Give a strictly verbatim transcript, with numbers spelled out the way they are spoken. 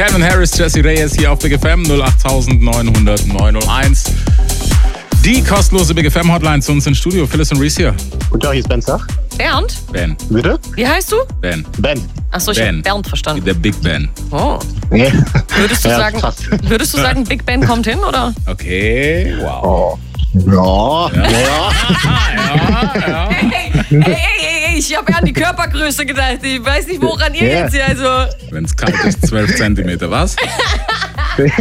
Calvin Harris, Jessie Reyes hier auf Big F M null acht neun null null neun null eins. Die kostenlose Big F M Hotline zu uns ins Studio. Phyllis und Reese hier. Guten Tag, hier ist Ben Zach. Bernd? Ben. Bitte? Wie heißt du? Ben. Ben. Achso, ich Ben. hab Bernd verstanden. Der Big Ben. Oh. Nee. Würdest du, Ja, sagen, fast. würdest du sagen, Big Ben kommt hin, oder? Okay, wow. Oh. Ja. Ja. Ja, ja. Hey, hey, hey, hey, ich habe ja an die Körpergröße gedacht. Ich weiß nicht, woran ihr Ja. jetzt hier, also... Wenn es kalt ist, zwölf Zentimeter, was?